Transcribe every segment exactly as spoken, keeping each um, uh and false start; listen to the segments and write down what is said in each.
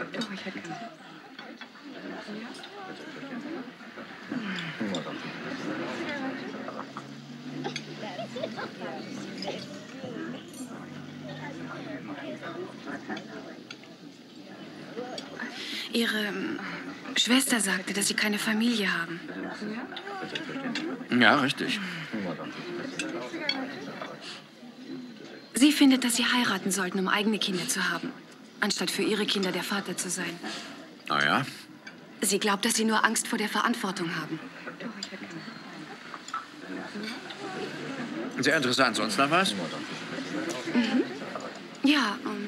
Oh, ich hätte keine. Ihre ähm, Schwester sagte, dass Sie keine Familie haben. Ja, richtig. Sie findet, dass Sie heiraten sollten, um eigene Kinder zu haben, anstatt für Ihre Kinder der Vater zu sein. Ah ja? Sie glaubt, dass Sie nur Angst vor der Verantwortung haben. Sehr interessant. Sonst noch was? Mhm. Ja, um,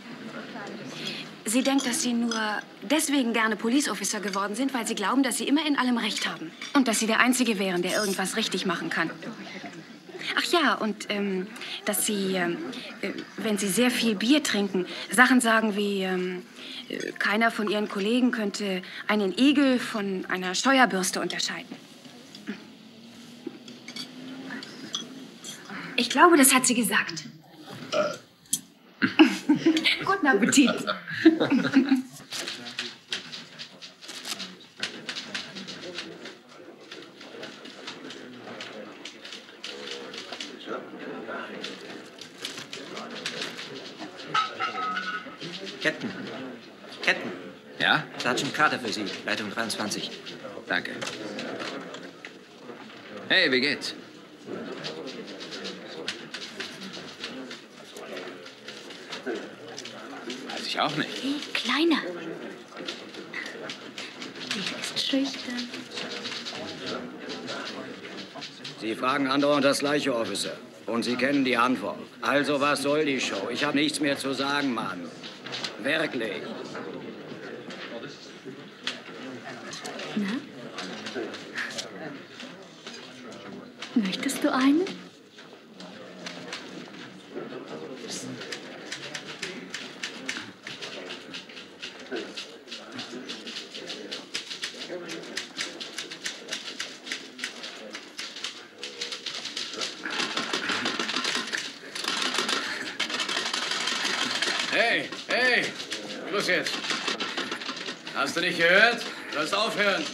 sie denkt, dass Sie nur deswegen gerne Police Officer geworden sind, weil Sie glauben, dass Sie immer in allem Recht haben. Und dass Sie der Einzige wären, der irgendwas richtig machen kann. Ach ja, und ähm, dass Sie, ähm, äh, wenn Sie sehr viel Bier trinken, Sachen sagen wie, ähm, äh, keiner von Ihren Kollegen könnte einen Igel von einer Steuerbürste unterscheiden. Ich glaube, das hat sie gesagt. Guten Appetit. Captain. Captain. Ja? Sergeant Carter für Sie, Leitung dreiundzwanzig. Danke. Hey, wie geht's? Weiß ich auch nicht. Hey, Kleiner. Der ist schüchtern. Sie fragen andauernd das gleiche, Officer. Und Sie kennen die Antwort. Also, was soll die Show? Ich habe nichts mehr zu sagen, Mann. Wirklich. Na? Möchtest du einen? Hey, hey, Schluss jetzt. Hast du nicht gehört? Du sollst aufhören.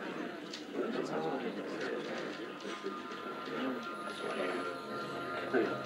Hey.